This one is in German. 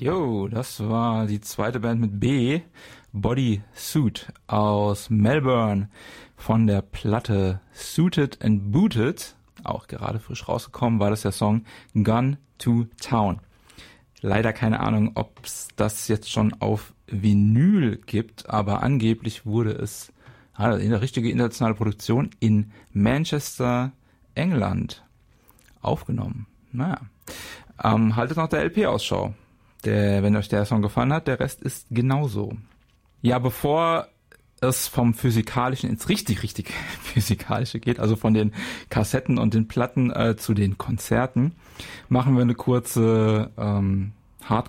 Jo, das war die zweite Band mit B, Body Suit aus Melbourne von der Platte Suited and Booted, auch gerade frisch rausgekommen, war das der Song Gun to Town. Leider keine Ahnung, ob es das jetzt schon auf Vinyl gibt, aber angeblich wurde es eine richtige internationale Produktion in Manchester, England aufgenommen. Naja, haltet noch der LP Ausschau. Wenn euch der Song gefallen hat, der Rest ist genauso. Ja, bevor es vom Physikalischen ins richtig Physikalische geht, also von den Kassetten und den Platten zu den Konzerten, machen wir eine kurze